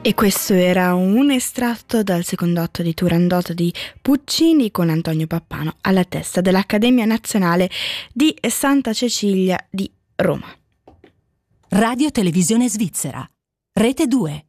E questo era un estratto dal secondo atto di Turandot di Puccini con Antonio Pappano alla testa dell'Accademia Nazionale di Santa Cecilia di Roma. Radio Televisione Svizzera, Rete 2.